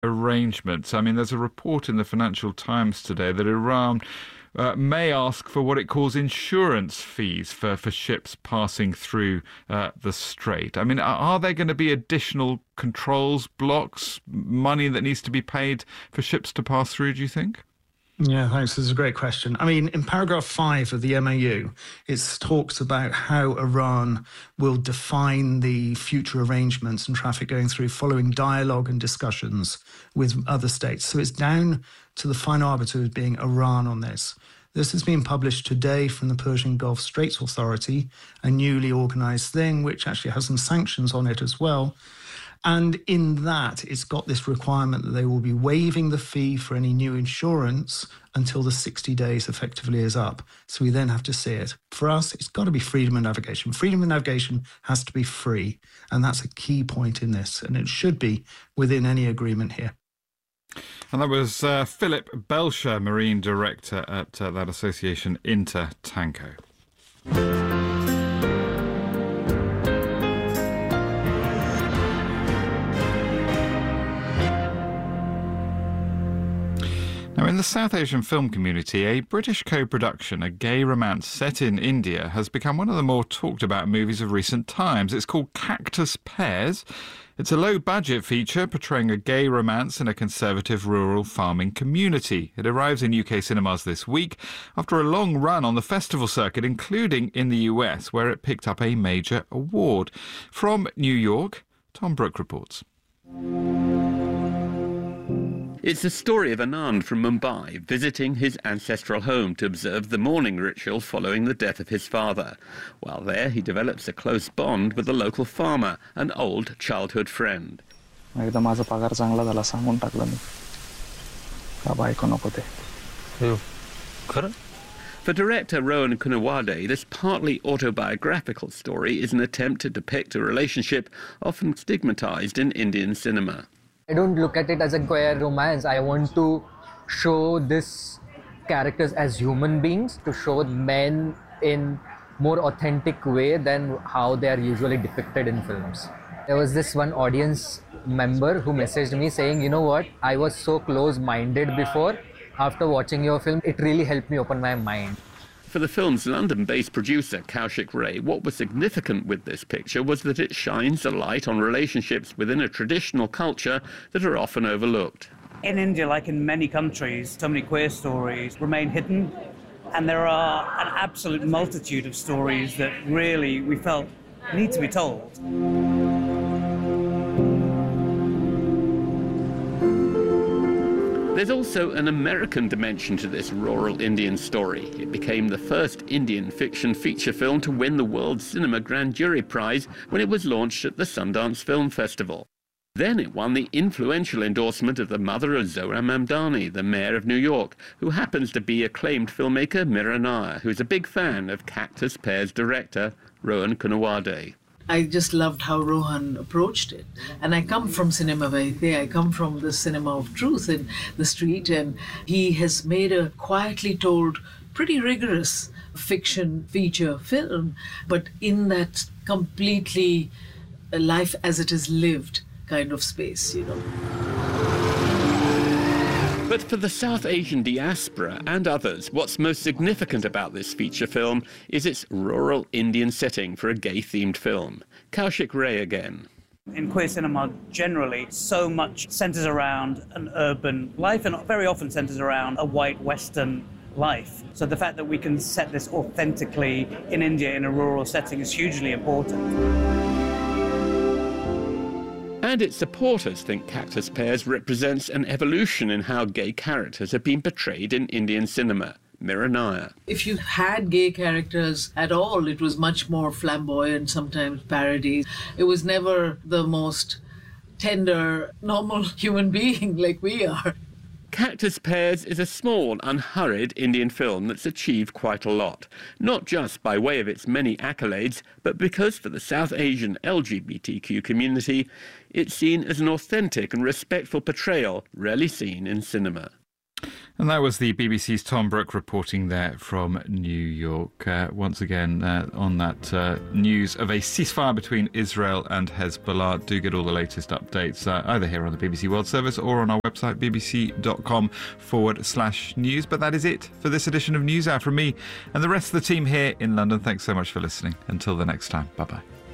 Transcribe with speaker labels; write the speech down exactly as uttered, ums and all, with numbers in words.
Speaker 1: arrangements. I mean, there's a report in the Financial Times today that Iran uh, may ask for what it calls insurance fees for, for ships passing through uh, the Strait. I mean, are, are there going to be additional controls, blocks, money that needs to be paid for ships to pass through, do you think?
Speaker 2: Yeah, thanks. This is a great question. I mean, in paragraph five of the M A U, it talks about how Iran will define the future arrangements and traffic going through following dialogue and discussions with other states. So it's down to the final arbiter as being Iran on this. This has been published today from the Persian Gulf Straits Authority, a newly organised thing, which actually has some sanctions on it as well. And in that, it's got this requirement that they will be waiving the fee for any new insurance until the sixty days effectively is up. So we then have to see it. For us, it's got to be freedom of navigation. Freedom of navigation has to be free. And that's a key point in this. And it should be within any agreement here.
Speaker 1: And that was uh, Philip Belcher, Marine Director at uh, that association, Intertanko. Now, in the South Asian film community, a British co-production, a gay romance set in India, has become one of the more talked about movies of recent times. It's called Cactus Pears. It's a low-budget feature portraying a gay romance in a conservative rural farming community. It arrives in U K cinemas this week after a long run on the festival circuit, including in the U S, where it picked up a major award. From New York, Tom Brooke reports.
Speaker 3: It's the story of Anand from Mumbai visiting his ancestral home to observe the mourning ritual following the death of his father. While there, he develops a close bond with a local farmer, an old childhood friend.
Speaker 4: For
Speaker 3: director Rohan Kunawade, this partly autobiographical story is an attempt to depict a relationship often stigmatised in Indian cinema.
Speaker 5: I don't look at it as a queer romance. I want to show these characters as human beings, to show men in more authentic way than how they are usually depicted in films. There was this one audience member who messaged me saying, you know what, I was so close-minded before. After watching your film, it really helped me open my mind.
Speaker 3: For the film's London-based producer, Kaushik Ray, what was significant with this picture was that it shines a light on relationships within a traditional culture that are often overlooked.
Speaker 6: In India, like in many countries, so many queer stories remain hidden, and there are an absolute multitude of stories that really, we felt, need to be told.
Speaker 3: There's also an American dimension to this rural Indian story. It became the first Indian fiction feature film to win the World Cinema Grand Jury Prize when it was launched at the Sundance Film Festival. Then it won the influential endorsement of the mother of Zohran Mamdani, the mayor of New York, who happens to be acclaimed filmmaker Mira Nair, who's a big fan of Cactus Pears director Rohan Kunawade.
Speaker 7: I just loved how Rohan approached it. And I come from cinema verite, I come from the cinema of truth in the street, and he has made a quietly told, pretty rigorous fiction feature film, but in that completely life as it is lived kind of space, you know.
Speaker 3: But for the South Asian diaspora and others, what's most significant about this feature film is its rural Indian setting for a gay-themed film. Kaushik Ray again.
Speaker 6: In queer cinema, generally, so much centres around an urban life and very often centres around a white Western life. So the fact that we can set this authentically in India in a rural setting is hugely important.
Speaker 3: And its supporters think Cactus Pears represents an evolution in how gay characters have been portrayed in Indian cinema. Mira Nair.
Speaker 7: If you had gay characters at all, it was much more flamboyant, sometimes parody. It was never the most tender, normal human being like we are.
Speaker 3: Cactus Pears is a small, unhurried Indian film that's achieved quite a lot, not just by way of its many accolades, but because for the South Asian L G B T Q community, it's seen as an authentic and respectful portrayal rarely seen in cinema.
Speaker 1: And that was the B B C's Tom Brooke reporting there from New York. Uh, once again, uh, on that uh, news of a ceasefire between Israel and Hezbollah. Do get all the latest updates uh, either here on the B B C World Service or on our website, bbc.com forward slash news. But that is it for this edition of NewsHour from me and the rest of the team here in London. Thanks so much for listening. Until the next time, bye-bye.